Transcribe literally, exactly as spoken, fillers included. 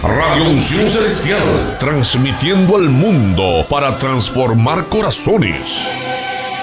Radio Unción Celestial, transmitiendo al mundo para transformar corazones.